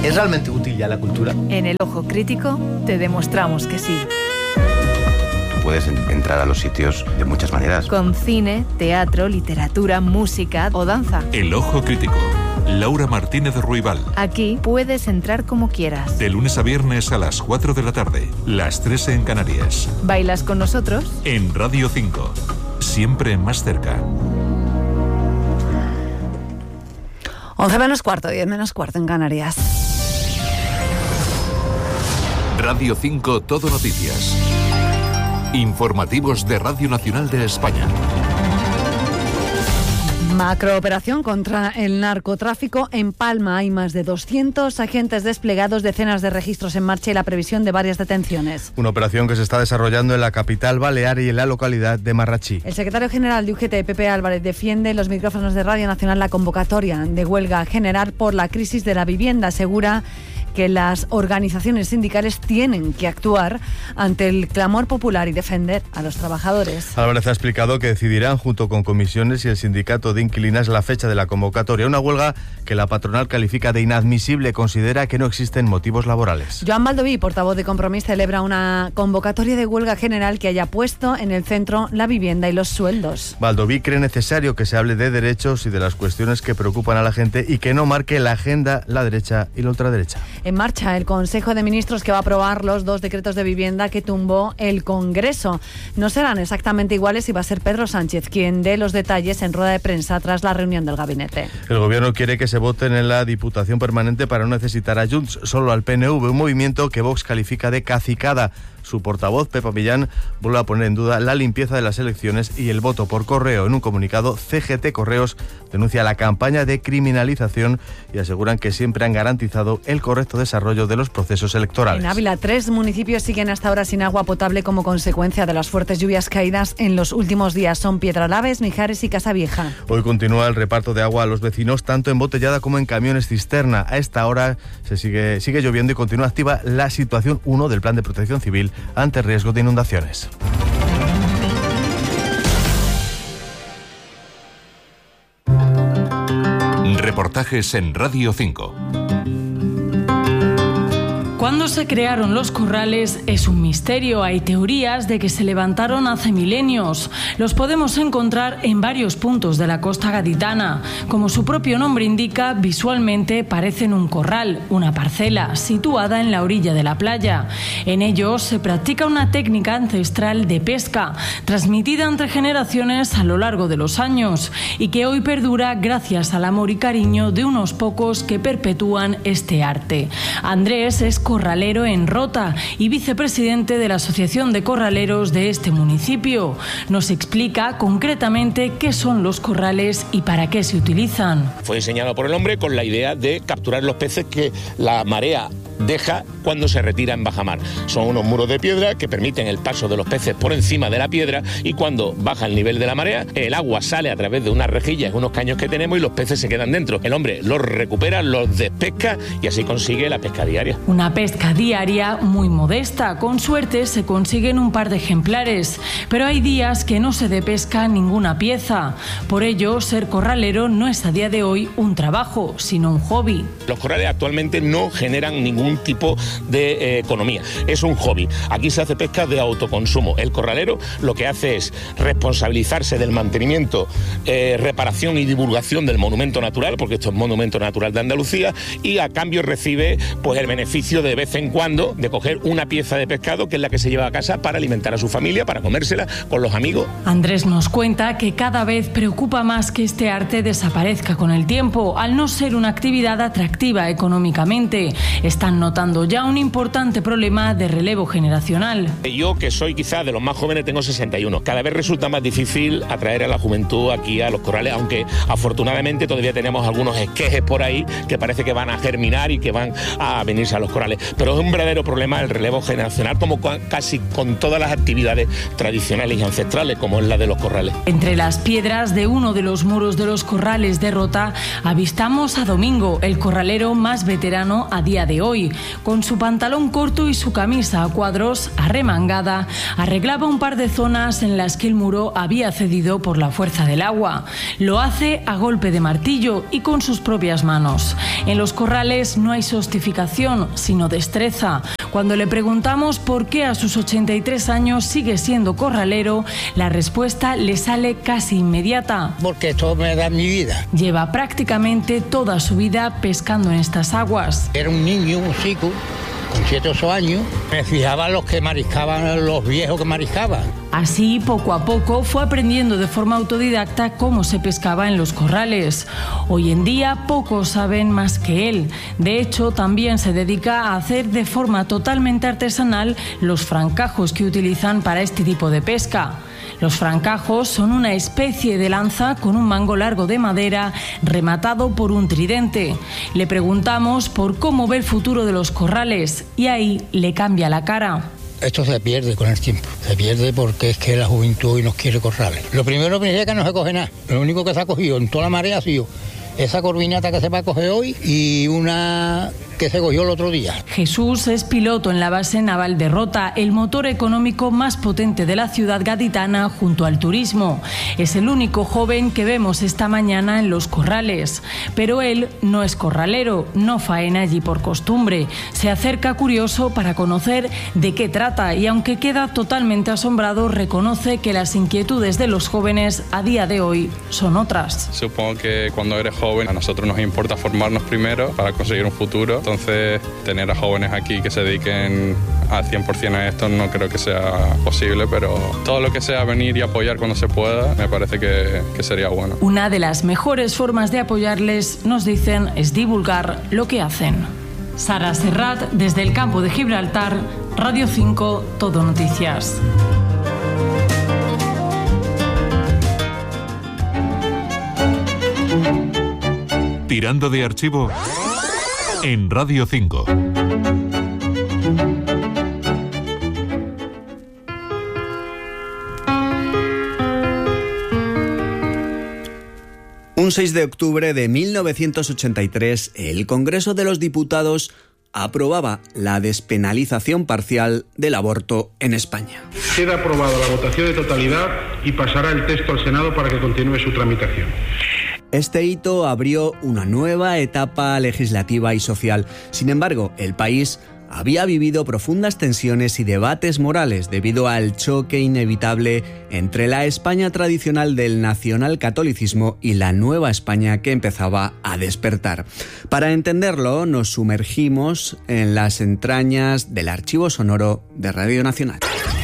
¿Es realmente útil ya la cultura? En El Ojo Crítico te demostramos que sí. Tú puedes entrar a los sitios de muchas maneras. Con cine, teatro, literatura, música o danza. El Ojo Crítico. Laura Martínez Ruibal. Aquí puedes entrar como quieras. De lunes a viernes a las 4 de la tarde, las 3 en Canarias. ¿Bailas con nosotros? En Radio 5. Siempre más cerca. 11 menos cuarto, 10 menos cuarto en Canarias. Radio 5 Todo Noticias. Informativos de Radio Nacional de España. Macrooperación contra el narcotráfico en Palma. Hay más de 200 agentes desplegados, decenas de registros en marcha y la previsión de varias detenciones. Una operación que se está desarrollando en la capital balear y en la localidad de Marratxí. El secretario general de UGT, Pepe Álvarez, defiende en los micrófonos de Radio Nacional la convocatoria de huelga general por la crisis de la vivienda. Asegura que las organizaciones sindicales tienen que actuar ante el clamor popular y defender a los trabajadores. Álvarez ha explicado que decidirán junto con comisiones y el sindicato de inquilinas la fecha de la convocatoria. Una huelga que la patronal califica de inadmisible. Considera que no existen motivos laborales. Joan Baldoví, portavoz de Compromís, celebra una convocatoria de huelga general que haya puesto en el centro la vivienda y los sueldos. Baldoví cree necesario que se hable de derechos y de las cuestiones que preocupan a la gente y que no marque la agenda la derecha y la ultraderecha. En marcha el Consejo de Ministros que va a aprobar los 2 decretos de vivienda que tumbó el Congreso. No serán exactamente iguales y va a ser Pedro Sánchez quien dé los detalles en rueda de prensa tras la reunión del gabinete. El Gobierno quiere que se voten en la Diputación Permanente para no necesitar a Junts, solo al PNV, un movimiento que Vox califica de cacicada. Su portavoz, Pepa Millán, vuelve a poner en duda la limpieza de las elecciones y el voto por correo. En un comunicado, CGT Correos denuncia la campaña de criminalización y aseguran que siempre han garantizado el correcto desarrollo de los procesos electorales. En Ávila, 3 municipios siguen hasta ahora sin agua potable como consecuencia de las fuertes lluvias caídas en los últimos días. Son Piedralaves, Mijares y Casavieja. Hoy continúa el reparto de agua a los vecinos, tanto embotellada como en camiones cisterna. A esta hora sigue lloviendo y continúa activa la situación 1 del Plan de Protección Civil ante riesgo de inundaciones. Reportajes en Radio 5. Cuándo se crearon los corrales es un misterio. Hay teorías de que se levantaron hace milenios. Los podemos encontrar en varios puntos de la costa gaditana. Como su propio nombre indica, visualmente parecen un corral, una parcela situada en la orilla de la playa. En ellos se practica una técnica ancestral de pesca, transmitida entre generaciones a lo largo de los años y que hoy perdura gracias al amor y cariño de unos pocos que perpetúan este arte. Andrés es corralero en Rota y vicepresidente de la Asociación de Corraleros de este municipio. Nos explica concretamente qué son los corrales y para qué se utilizan. Fue diseñado por el hombre con la idea de capturar los peces que la marea deja cuando se retira en bajamar. Son unos muros de piedra que permiten el paso de los peces por encima de la piedra y cuando baja el nivel de la marea, el agua sale a través de unas rejillas, unos caños que tenemos y los peces se quedan dentro. El hombre los recupera, los despesca y así consigue la pesca diaria. Una pesca diaria muy modesta. Con suerte se consiguen un par de ejemplares, pero hay días que no se depesca ninguna pieza. Por ello, ser corralero no es a día de hoy un trabajo, sino un hobby. Los corrales actualmente no generan ningún tipo de economía. Es un hobby. Aquí se hace pesca de autoconsumo. El corralero lo que hace es responsabilizarse del mantenimiento, reparación y divulgación del monumento natural, porque esto es monumento natural de Andalucía, y a cambio recibe pues el beneficio de vez en cuando de coger una pieza de pescado que es la que se lleva a casa para alimentar a su familia, para comérsela con los amigos. Andrés nos cuenta que cada vez preocupa más que este arte desaparezca con el tiempo, al no ser una actividad atractiva económicamente. Están notando ya un importante problema de relevo generacional. Yo, que soy quizás de los más jóvenes, tengo 61. Cada vez resulta más difícil atraer a la juventud aquí a los corrales, aunque afortunadamente todavía tenemos algunos esquejes por ahí que parece que van a germinar y que van a venirse a los corrales. Pero es un verdadero problema el relevo generacional, como casi con todas las actividades tradicionales y ancestrales, como es la de los corrales. Entre las piedras de uno de los muros de los corrales de Rota, avistamos a Domingo, el corralero más veterano a día de hoy. hoy. Con su pantalón corto y su camisa a cuadros arremangada, arreglaba un par de zonas en las que el muro había cedido por la fuerza del agua. Lo hace a golpe de martillo y con sus propias manos. En los corrales no hay sostificación, sino destreza. Cuando le preguntamos por qué a sus 83 años sigue siendo corralero, la respuesta le sale casi inmediata. Porque esto me da mi vida. Lleva prácticamente toda su vida pescando en estas aguas. Era un niño, un chico, con 7 o 8 años. Me fijaba los que mariscaban, los viejos que mariscaban. Así, poco a poco, fue aprendiendo de forma autodidacta cómo se pescaba en los corrales. Hoy en día, pocos saben más que él. De hecho, también se dedica a hacer de forma totalmente artesanal los francajos que utilizan para este tipo de pesca. Los francajos son una especie de lanza con un mango largo de madera rematado por un tridente. Le preguntamos por cómo ve el futuro de los corrales y ahí le cambia la cara. Esto se pierde con el tiempo, se pierde porque es que la juventud hoy nos quiere corrales. Lo primero es que no se coge nada, lo único que se ha cogido en toda la marea ha sido esa corvinata que se va a coger hoy y una que se cogió el otro día. Jesús es piloto en la base naval de Rota, el motor económico más potente de la ciudad gaditana junto al turismo. Es el único joven que vemos esta mañana en los corrales. Pero él no es corralero, no faena allí por costumbre. Se acerca curioso para conocer de qué trata y aunque queda totalmente asombrado, reconoce que las inquietudes de los jóvenes a día de hoy son otras. Supongo que cuando eres joven a nosotros nos importa formarnos primero para conseguir un futuro. Entonces, tener a jóvenes aquí que se dediquen al 100% a esto no creo que sea posible, pero todo lo que sea venir y apoyar cuando se pueda, me parece que sería bueno. Una de las mejores formas de apoyarles, nos dicen, es divulgar lo que hacen. Sara Serrat, desde el campo de Gibraltar, Radio 5, Todo Noticias. Tirando de archivo en Radio 5. Un 6 de octubre de 1983, el Congreso de los Diputados aprobaba la despenalización parcial del aborto en España. Queda aprobada la votación de totalidad y pasará el texto al Senado para que continúe su tramitación. Este hito abrió una nueva etapa legislativa y social. Sin embargo, el país había vivido profundas tensiones y debates morales debido al choque inevitable entre la España tradicional del nacionalcatolicismo y la nueva España que empezaba a despertar. Para entenderlo, nos sumergimos en las entrañas del archivo sonoro de Radio Nacional.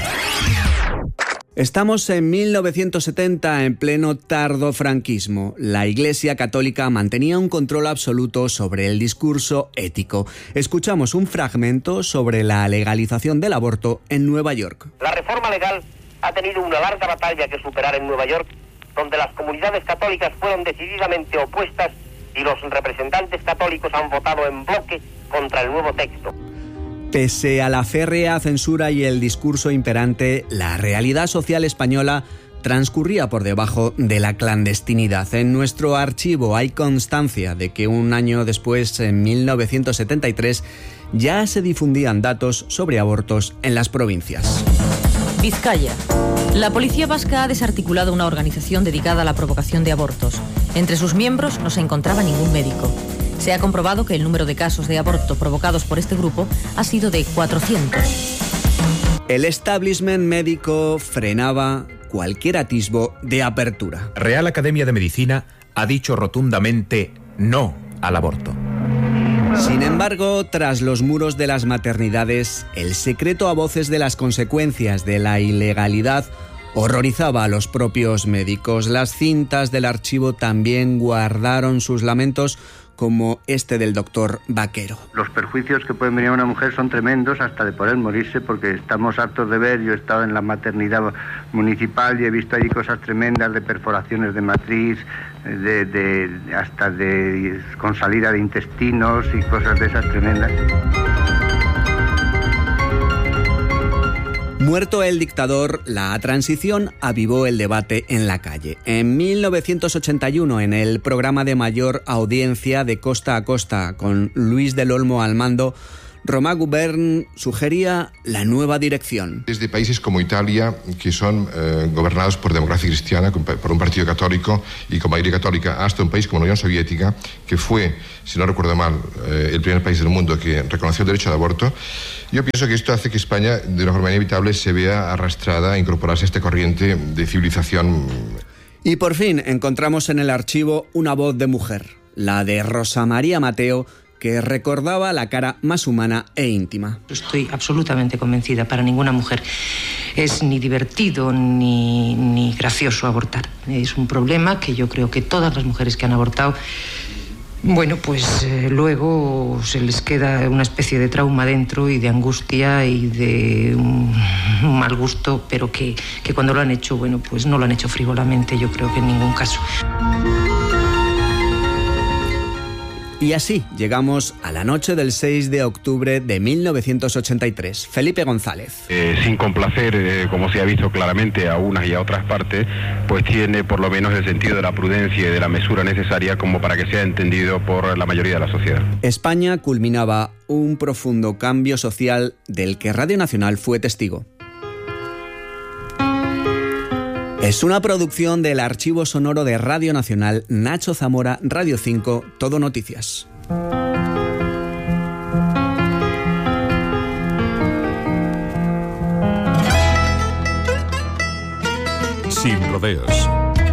Estamos en 1970, en pleno tardofranquismo. La Iglesia Católica mantenía un control absoluto sobre el discurso ético. Escuchamos un fragmento sobre la legalización del aborto en Nueva York. La reforma legal ha tenido una larga batalla que superar en Nueva York, donde las comunidades católicas fueron decididamente opuestas y los representantes católicos han votado en bloque contra el nuevo texto. Pese a la férrea censura y el discurso imperante, la realidad social española transcurría por debajo de la clandestinidad. En nuestro archivo hay constancia de que un año después, en 1973, ya se difundían datos sobre abortos en las provincias. Vizcaya. La policía vasca ha desarticulado una organización dedicada a la provocación de abortos. Entre sus miembros no se encontraba ningún médico. Se ha comprobado que el número de casos de aborto provocados por este grupo ha sido de 400. El establishment médico frenaba cualquier atisbo de apertura. Real Academia de Medicina ha dicho rotundamente no al aborto. Sin embargo, tras los muros de las maternidades, el secreto a voces de las consecuencias de la ilegalidad horrorizaba a los propios médicos. Las cintas del archivo también guardaron sus lamentos, como este del doctor Vaquero. Los perjuicios que pueden venir a una mujer son tremendos, hasta de poder morirse, porque estamos hartos de ver. Yo he estado en la maternidad municipal y he visto allí cosas tremendas de perforaciones de matriz, hasta con salida de intestinos y cosas de esas tremendas. Muerto el dictador, la transición avivó el debate en la calle. En 1981, en el programa de mayor audiencia de Costa a Costa, con Luis del Olmo al mando, Romain Gubern sugería la nueva dirección. Desde países como Italia, que son gobernados por democracia cristiana, por un partido católico y con mayoría católica, hasta un país como la Unión Soviética, que fue, si no recuerdo mal, el primer país del mundo que reconoció el derecho al aborto. Yo pienso que esto hace que España, de una forma inevitable, se vea arrastrada a incorporarse a esta corriente de civilización. Y por fin encontramos en el archivo una voz de mujer, la de Rosa María Mateo, que recordaba la cara más humana e íntima. Estoy absolutamente convencida, para ninguna mujer es ni divertido ni gracioso abortar. Es un problema que yo creo que todas las mujeres que han abortado, bueno, pues luego se les queda una especie de trauma dentro y de angustia y de un mal gusto, pero que cuando lo han hecho, bueno, pues no lo han hecho frívolamente, yo creo que en ningún caso. Y así llegamos a la noche del 6 de octubre de 1983. Felipe González. Sin complacer, como se ha visto claramente a unas y a otras partes, pues tiene por lo menos el sentido de la prudencia y de la mesura necesaria como para que sea entendido por la mayoría de la sociedad. España culminaba un profundo cambio social del que Radio Nacional fue testigo. Es una producción del Archivo Sonoro de Radio Nacional, Nacho Zamora, Radio 5, Todo Noticias. Sin rodeos.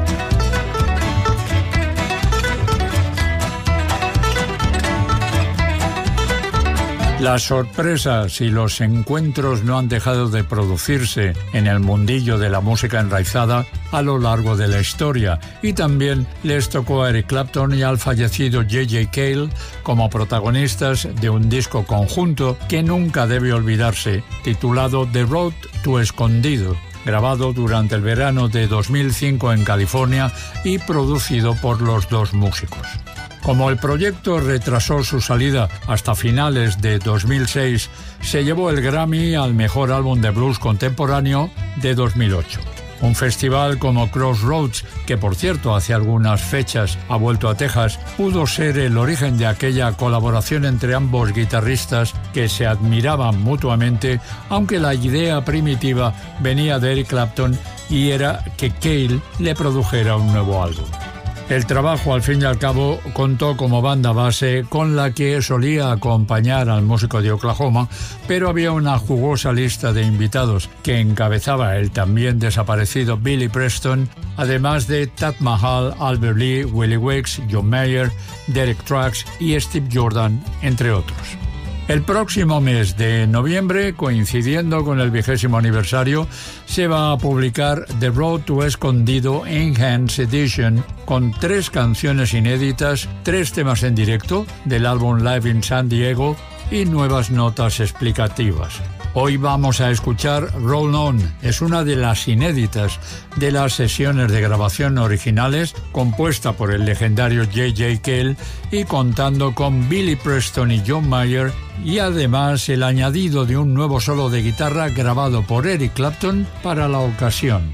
Las sorpresas y los encuentros no han dejado de producirse en el mundillo de la música enraizada a lo largo de la historia, y también les tocó a Eric Clapton y al fallecido J.J. Cale como protagonistas de un disco conjunto que nunca debe olvidarse, titulado The Road to Escondido, grabado durante el verano de 2005 en California y producido por los dos músicos. Como el proyecto retrasó su salida hasta finales de 2006, se llevó el Grammy al mejor álbum de blues contemporáneo de 2008. Un festival como Crossroads, que por cierto hace algunas fechas ha vuelto a Texas, pudo ser el origen de aquella colaboración entre ambos guitarristas que se admiraban mutuamente, aunque la idea primitiva venía de Eric Clapton y era que Cale le produjera un nuevo álbum. El trabajo, al fin y al cabo, contó como banda base con la que solía acompañar al músico de Oklahoma, pero había una jugosa lista de invitados que encabezaba el también desaparecido Billy Preston, además de Tad Mahal, Albert Lee, Willie Weeks, John Mayer, Derek Trucks y Steve Jordan, entre otros. El próximo mes de noviembre, coincidiendo con el 20º aniversario, se va a publicar The Road to Escondido Enhanced Edition, con 3 canciones inéditas, 3 temas en directo del álbum Live in San Diego y nuevas notas explicativas. Hoy vamos a escuchar Roll On, es una de las inéditas de las sesiones de grabación originales, compuesta por el legendario J.J. Cale y contando con Billy Preston y John Mayer, y además el añadido de un nuevo solo de guitarra grabado por Eric Clapton para la ocasión.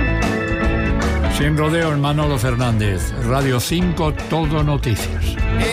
Sin rodeos, Manolo Fernández, Radio 5, Todo Noticias.